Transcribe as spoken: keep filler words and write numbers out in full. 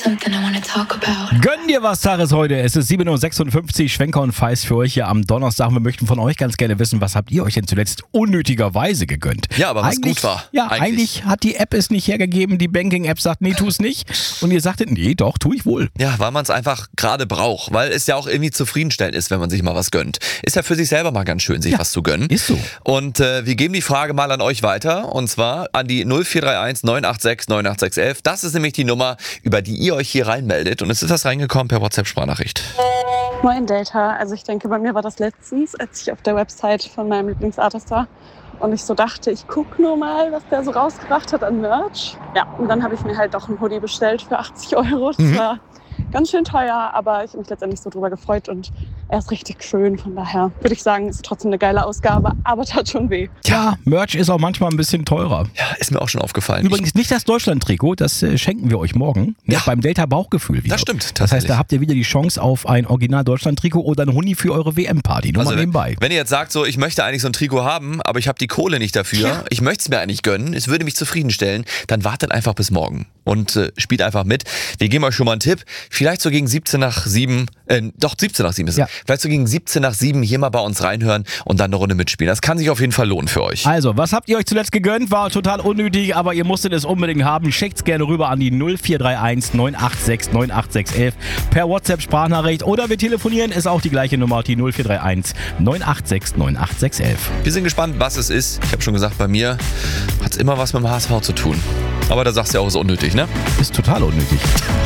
something I wanna talk about. Gönn dir was, Tages heute. Es ist sieben Uhr sechsundfünfzig, Schwenker und Feist für euch hier am Donnerstag. Wir möchten von euch ganz gerne wissen, was habt ihr euch denn zuletzt unnötigerweise gegönnt? Ja, aber was eigentlich, gut war. Ja, eigentlich. eigentlich hat die App es nicht hergegeben. Die Banking-App sagt, nee, tu es nicht. Und ihr sagtet, nee, doch, tu ich wohl. Ja, weil man es einfach gerade braucht. Weil es ja auch irgendwie zufriedenstellend ist, wenn man sich mal was gönnt. Ist ja für sich selber mal ganz schön, sich Ja, was zu gönnen. ist so. Und äh, wir geben die Frage mal an euch weiter. Und zwar an die null vier drei eins neun acht sechs neun acht sechs eins. Das ist nämlich die Nummer, über die ihr euch hier reinmeldet. Und es ist das reingekommen per WhatsApp-Sprachnachricht. Moin Delta, also ich denke, bei mir war das letztens, als ich auf der Website von meinem Lieblingsartist war und ich so dachte, ich gucke nur mal, was der so rausgebracht hat an Merch. Ja, und dann habe ich mir halt doch ein Hoodie bestellt für achtzig Euro. Das Mhm. war ganz schön teuer, aber ich habe mich letztendlich so drüber gefreut und er ist richtig schön. Von daher würde ich sagen, ist trotzdem eine geile Ausgabe, aber tat schon weh. Ja, Merch ist auch manchmal ein bisschen teurer. Ja, ist mir auch schon aufgefallen. Übrigens nicht das Deutschland-Trikot, das äh, schenken wir euch morgen. Ja. Beim Delta Bauchgefühl wieder. Das stimmt, Das heißt, tatsächlich. da habt ihr wieder die Chance auf ein Original-Deutschland-Trikot oder ein Huni für eure W M-Party. Nur Also, mal nebenbei. wenn ihr jetzt sagt, so, ich möchte eigentlich so ein Trikot haben, aber ich habe die Kohle nicht dafür, Ja. ich möchte es mir eigentlich gönnen, es würde mich zufriedenstellen, dann wartet einfach bis morgen und äh, spielt einfach mit. Wir geben euch schon mal einen Tipp, vielleicht so gegen siebzehn nach sieben, äh, doch siebzehn nach sieben ist es, Ja. vielleicht so gegen siebzehn nach sieben hier mal bei uns reinhören und dann eine Runde mitspielen. Das kann sich auf jeden Fall lohnen für euch. Also, was habt ihr euch zuletzt gegönnt? War total unnötig, aber ihr musstet es unbedingt haben. Schickt's gerne rüber an die null vier drei eins neun acht sechs neun acht sechs eins per WhatsApp-Sprachnachricht oder wir telefonieren, ist auch die gleiche Nummer, die null vier drei eins neun acht sechs neun acht sechs eins. Wir sind gespannt, was es ist. Ich habe schon gesagt, bei mir hat es immer was mit dem H S V zu tun. Aber da sagst du ja auch, es ist unnötig, ne? Ist total unnötig.